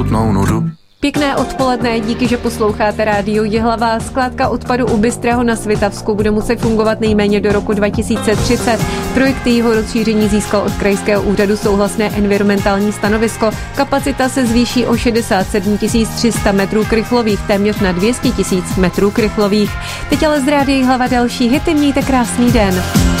Pěkné odpoledne, díky, že posloucháte rádio Jihlava. Skládka odpadu u Bystrého na Svitavsku bude muset fungovat nejméně do roku 2030. Projekt jejího rozšíření získal od krajského úřadu souhlasné environmentální stanovisko. Kapacita se zvýší o 67 300 metrů krychlových, téměř na 200 000 metrů krychlových. Teď ale z rádia Jihlava další hity, mějte krásný den.